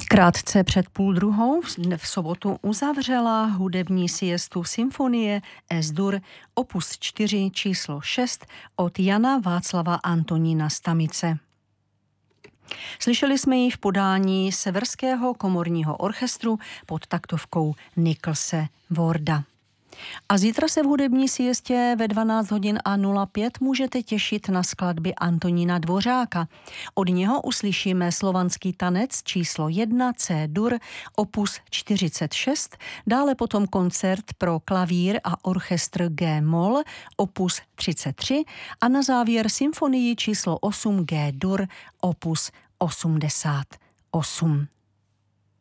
Krátce před 12:30 v sobotu uzavřela hudební siestu symfonie Es-dur opus 4 číslo 6 od Jana Václava Antonína Stamice. Slyšeli jsme ji v podání Severského komorního orchestru pod taktovkou Nicholse Warda. A zítra se v hudební siestě ve 12:05 můžete těšit na skladby Antonína Dvořáka. Od něho uslyšíme slovanský tanec číslo 1 C-dur opus 46, dále potom koncert pro klavír a orchestr G-moll opus 33 a na závěr symfonii číslo 8 G-dur opus 88.